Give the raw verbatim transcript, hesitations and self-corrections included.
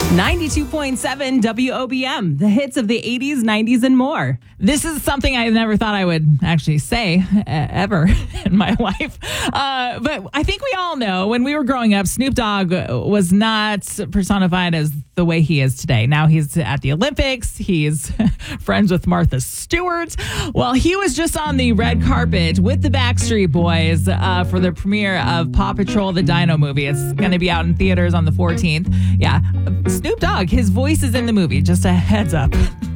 ninety-two point seven W O B M, the hits of the eighties, nineties, and more. This is something I never thought I would actually say uh, ever in my life. Uh, but I think we all know when we were growing up, Snoop Dogg was not personified as the way he is today. Now he's at the Olympics. He's friends with Martha Stewart. Well, he was just on the red carpet with the Backstreet Boys uh, for the premiere of Paw Patrol, the Dino movie. It's going to be out in theaters on the fourteenth. Yeah. Snoop Dogg, his voice is in the movie. Just a heads up.